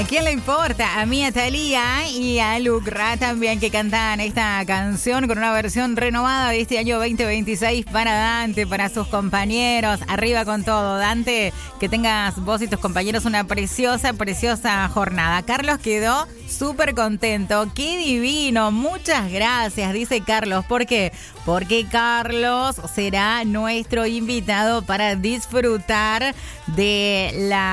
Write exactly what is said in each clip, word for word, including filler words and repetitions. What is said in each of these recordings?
¿A quién le importa? A mí, a Thalía y a Lucra también, que cantan esta canción con una versión renovada de este año veinte veintiséis para Dante, para sus compañeros. Arriba con todo, Dante, que tengas vos y tus compañeros una preciosa, preciosa jornada. Carlos quedó súper contento. ¡Qué divino! Muchas gracias, dice Carlos. ¿Por qué? Porque Carlos será nuestro invitado para disfrutar de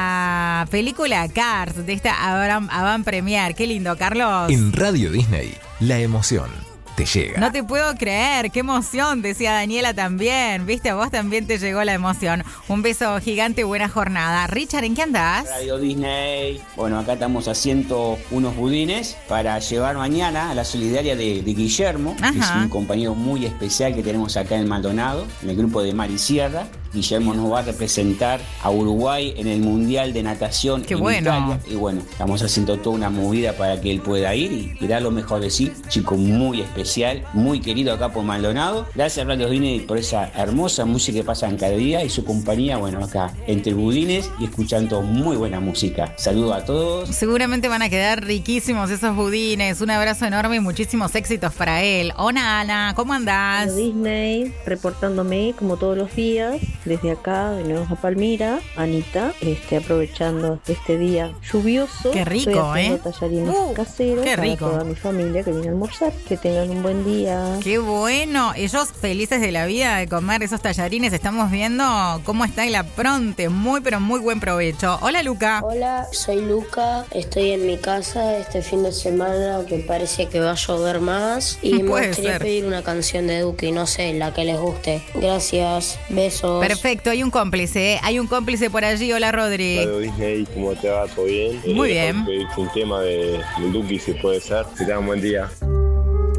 la película Cars, de esta avant premiere. Qué lindo, Carlos. En Radio Disney, la emoción te llega. No te puedo creer, qué emoción, decía Daniela también. Viste, a vos también te llegó la emoción. Un beso gigante y buena jornada. Richard, ¿en qué andás? Radio Disney. Bueno, acá estamos haciendo unos budines para llevar mañana a la solidaria de, de Guillermo, Ajá. que es un compañero muy especial que tenemos acá en Maldonado, en el grupo de Mar y Sierra. Guillermo nos va a representar a Uruguay en el Mundial de Natación Qué en bueno. Italia. Y bueno, estamos haciendo toda una movida para que él pueda ir y, y dar lo mejor de sí. Chico muy especial, muy querido acá por Maldonado. Gracias Radio Disney por esa hermosa música que pasan cada día y su compañía, bueno, acá entre budines y escuchando muy buena música. Saludos a todos. Seguramente van a quedar riquísimos esos budines. Un abrazo enorme y muchísimos éxitos para él. Hola, Ana, ¿cómo andás? Radio Disney, reportándome como todos los días. Desde acá, de nuevo a Palmira, Anita, este, aprovechando este día lluvioso. Qué rico, estoy haciendo ¿eh? tallarines Uh, caseros qué para rico. toda mi familia que viene a almorzar. Que tengan un buen día. Qué bueno, ellos felices de la vida de comer esos tallarines. Estamos viendo cómo está el apronte. Muy, pero muy buen provecho. Hola, Luca. Hola, soy Luca, estoy en mi casa este fin de semana que parece que va a llover más y me Puede gustaría ser. pedir una canción de Duki, no sé, la que les guste. Gracias, besos. Perfecto, hay un cómplice, ¿eh? Hay un cómplice por allí. Hola, Rodri. Radio Disney, ¿cómo te va? ¿Todo bien? Muy Eh, bien. pedirte un tema de, de Duki, si puede ser. Que tengan un buen día.